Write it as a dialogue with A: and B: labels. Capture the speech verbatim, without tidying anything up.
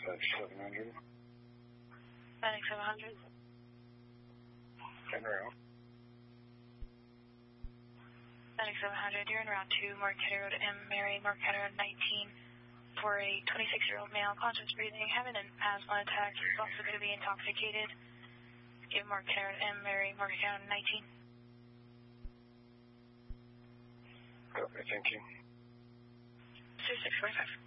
A: ninety-seven hundred.
B: ninety-seven hundred.
A: En route.
B: ninety-seven hundred, you're en route to Marquette Road, M. Mary, Marquette Road nineteen, for a twenty-six-year-old male, conscious breathing, having an asthma attack. He's also going to be intoxicated. Give Marquette Road, M. Mary, Marquette Road nineteen.
A: Okay, thank you.
B: two six four five.